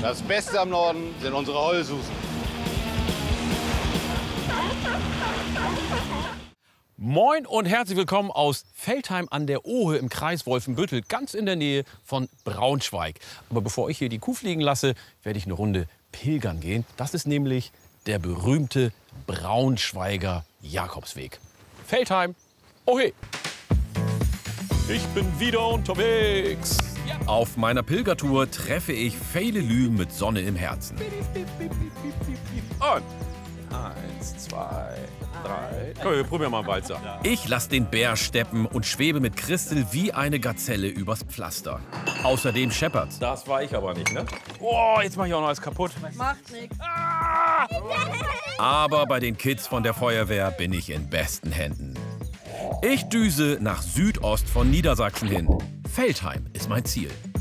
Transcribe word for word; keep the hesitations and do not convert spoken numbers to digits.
Das Beste am Norden sind unsere Heulsusen. Moin und herzlich willkommen aus Veltheim an der Ohe im Kreis Wolfenbüttel, ganz in der Nähe von Braunschweig. Aber bevor ich hier die Kuh fliegen lasse, werde ich eine Runde pilgern gehen. Das ist nämlich der berühmte Braunschweiger Jakobsweg. Veltheim, ohe! Ich bin wieder unterwegs. Auf meiner Pilgertour treffe ich Feilelü mit Sonne im Herzen. Und eins, zwei, drei. Oh, wir probieren mal einen Walzer. Ich lasse den Bär steppen und schwebe mit Christel wie eine Gazelle übers Pflaster. Außerdem scheppert's. Das war ich aber nicht, ne? Oh, jetzt mache ich auch noch alles kaputt. Macht nichts. Ah! Aber bei den Kids von der Feuerwehr bin ich in besten Händen. Ich düse nach Südost von Niedersachsen hin. Veltheim ist mein Ziel.